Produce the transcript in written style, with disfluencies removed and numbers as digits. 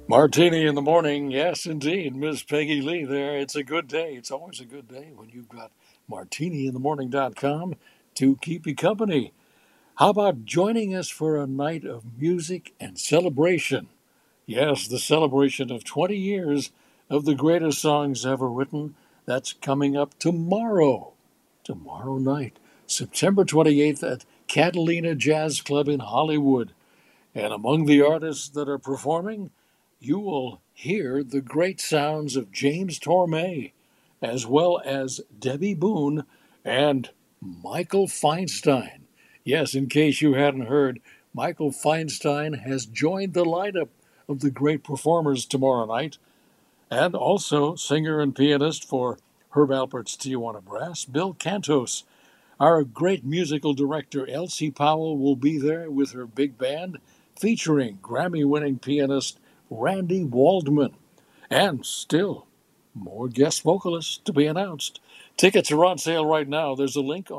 Martini in the morning. Yes, indeed. Miss Peggy Lee there. It's a good day. It's always a good day when you've got martiniinthemorning.com to keep you company. How about joining us for a night of music and celebration? Yes, the celebration of 20 years of the greatest songs ever written. That's coming up tomorrow. Tomorrow night, September 28th at Catalina Jazz Club in Hollywood. And among the artists that are performing, you will hear the great sounds of James Tormé, as well as Debbie Boone and Michael Feinstein. Yes, in case you hadn't heard, Michael Feinstein has joined the lineup of the great performers tomorrow night, and also singer and pianist for Herb Alpert's Tijuana Brass, Bill Cantos. Our great musical director, Elsie Powell, will be there with her big band, featuring Grammy winning pianist Randy Waldman. And still more guest vocalists to be announced. Tickets are on sale right now. There's a link